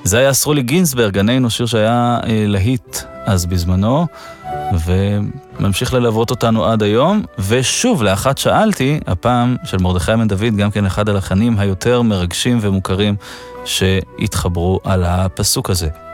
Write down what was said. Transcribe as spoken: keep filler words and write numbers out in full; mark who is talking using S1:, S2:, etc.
S1: זה היה סרולי גינסברג, עננו, שיר שהיה אה, להיט אז בזמנו, וממשיך ללוות אותנו עד היום. ושוב, לאחת שאלתי, הפעם של מרדכי בן דוד, גם כן אחד הלחנים היותר מרגשים ומוכרים שהתחברו על הפסוק הזה.